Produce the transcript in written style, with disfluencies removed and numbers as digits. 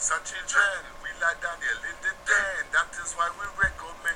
Our children, we like Daniel in the den. That is why we recommend